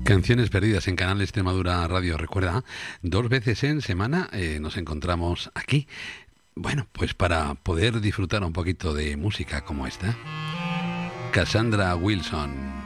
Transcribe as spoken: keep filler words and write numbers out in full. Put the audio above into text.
Canciones perdidas en Canal Extremadura Radio. Recuerda, dos veces en semana eh, nos encontramos aquí. Bueno, pues para poder disfrutar un poquito de música como esta. Cassandra Wilson.